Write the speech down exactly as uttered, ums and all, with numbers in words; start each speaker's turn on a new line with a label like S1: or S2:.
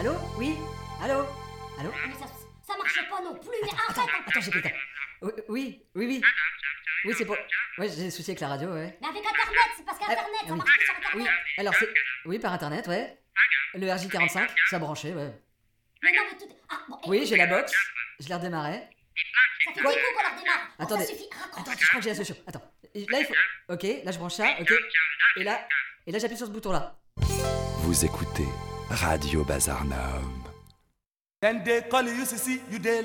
S1: Allô? Oui? Allô? Allô?
S2: Mais ça, ça marche pas non plus, mais
S1: Attends,
S2: arrête.
S1: attends, attends, j'ai plus le temps. Oui, oui, oui, oui. Oui, c'est pour... Ouais, j'ai des soucis avec la radio, ouais.
S2: Mais avec Internet, c'est parce qu'Internet,
S1: Ah,
S2: ça
S1: oui.
S2: marche plus sur Internet.
S1: Oui, alors c'est... Oui, par Internet, ouais. Le R J quarante-cinq, ça branché, ouais.
S2: Mais non, mais tout... Ah, bon,
S1: Oui,
S2: écoute,
S1: j'ai la box, je l'ai redémarré.
S2: ça fait
S1: Quoi?
S2: dix coups qu'on la redémarre. Bon,
S1: Attendez.
S2: ça suffit, raccroche.
S1: Attends, je crois que j'ai la solution. Attends. Et là, il faut... Ok, là, je branche ça, ok. Et là... Et là, j'appuie sur ce bouton-là.
S3: Vous écoutez Radio Bazar Naum.
S4: And they call you, see, you there